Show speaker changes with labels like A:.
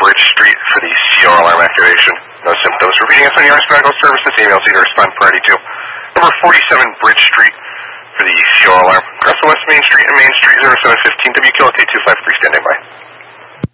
A: Bridge Street for the CR alarm activation. No symptoms. Repeating as on your medical services emails either respond priority to number 47 Bridge Street for the CR alarm. Across the West Main Street and Main Street 0715 WQLK 253 standing by.